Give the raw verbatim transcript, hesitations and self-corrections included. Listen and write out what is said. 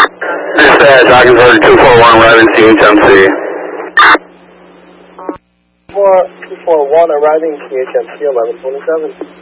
Dispatch, I converted two four one arriving C H M C. two four one arriving C H M C eleven twenty-seven.